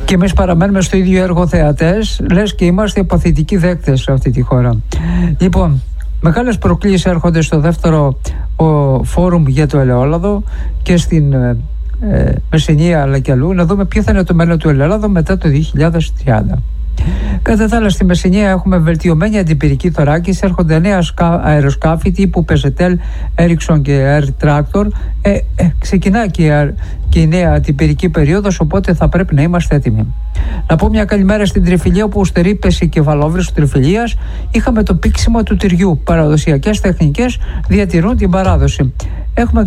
Και εμείς παραμένουμε στο ίδιο έργο θεατές, λες και είμαστε παθητικοί δέκτες σε αυτή τη χώρα. Λοιπόν, μεγάλες προκλήσεις έρχονται στο δεύτερο φόρουμ για το ελαιόλαδο και στην Μεσσηνία αλλά και αλλού, να δούμε ποιο θα είναι το μέλλον του ελαιόλαδου μετά το 2030. Κατά τα άλλα, στη Μεσσηνία έχουμε βελτιωμένη αντιπυρική θωράκιση, έρχονται νέα αεροσκάφη τύπου Pezetel, Ericsson και Air Tractor. Ξεκινά και η νέα αντιπυρική περίοδος, οπότε θα πρέπει να είμαστε έτοιμοι. Να πω μια καλημέρα στην Τριφυλία, όπου στερεί πέσει κεφαλόβρης Τριφυλίας. Είχαμε το πήξιμο του τυριού. Παραδοσιακές τεχνικές διατηρούν την παράδοση. Έχουμε